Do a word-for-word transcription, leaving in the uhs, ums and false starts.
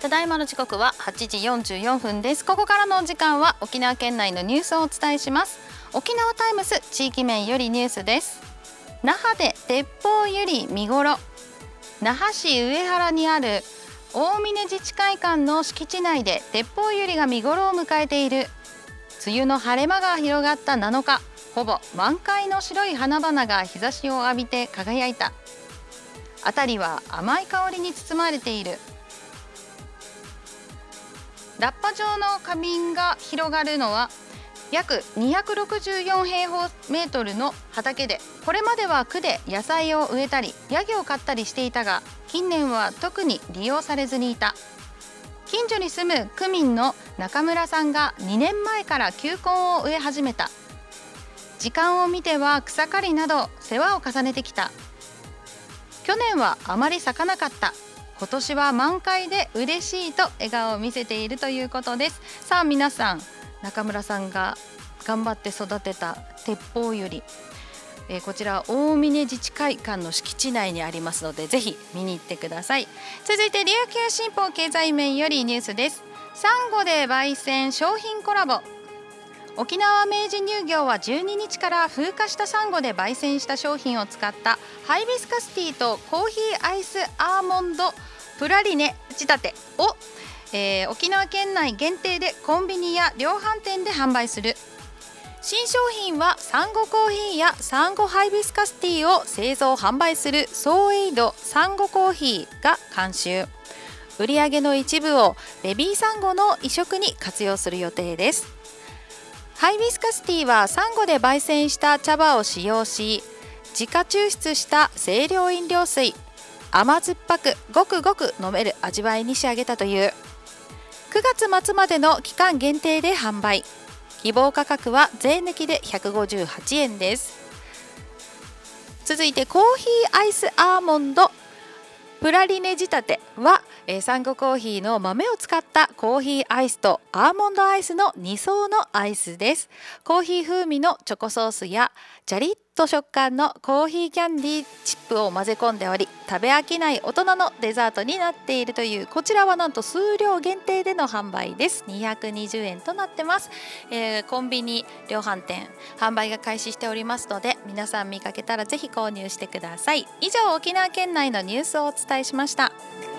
ただいまの時刻ははちじよんじゅうよんぷんです。ここからの時間は沖縄県内のニュースをお伝えします。沖縄タイムス地域面よりニュースです。那覇で鉄砲ユリ見頃。那覇市上原にある大峰自治会館の敷地内で鉄砲ユリが見頃を迎えている。梅雨の晴れ間が広がったなのか、ほぼ満開の白い花々が日差しを浴びて輝いた。辺りは甘い香りに包まれている。ラッパ状の花瓶が広がるのは約にひゃくろくじゅうよんへいほうメートルの畑で、これまでは区で野菜を植えたりヤギを飼ったりしていたが、近年は特に利用されずにいた。近所に住む区民の中村さんがにねんまえから球根を植え始めた。時間を見ては草刈りなど世話を重ねてきた。去年はあまり咲かなかった。今年は満開で嬉しいと笑顔を見せているということです。さあ皆さん、中村さんが頑張って育てた鉄砲ユリ、えー、こちら大峰自治会館の敷地内にありますので、ぜひ見に行ってください。続いて琉球新報経済面よりニュースです。サンゴで焙煎商品コラボ。沖縄明治乳業はじゅうににちから風化したサンゴで焙煎した商品を使ったハイビスカスティーとコーヒーアイスアーモンドプラリネ仕立てを、えー、沖縄県内限定でコンビニや量販店で販売する。新商品はサンゴコーヒーやサンゴハイビスカスティーを製造販売するソーエイドサンゴコーヒーが監修。売上の一部をベビーサンゴの移植に活用する予定です。ハイビスカスティーはサンゴで焙煎した茶葉を使用し、自家抽出した清涼飲料水、甘酸っぱくごくごく飲める味わいに仕上げたという。くがつまつまでの期間限定で販売。希望価格は税抜きでひゃくごじゅうはちえんです。続いてコーヒーアイスアーモンドプラリネ仕立ては、えー、サンゴコーヒーの豆を使ったコーヒーアイスとアーモンドアイスのに層のアイスです。コーヒー風味のチョコソースやジャリッと食感のコーヒーキャンディーチップを混ぜ込んでおり、食べ飽きない大人のデザートになっているという。こちらはなんと数量限定での販売です。にひゃくにじゅうえんとなってます。えー、コンビニ量販店販売が開始しておりますので、皆さん見かけたらぜひ購入してください。以上、沖縄県内のニュースをお伝えしました。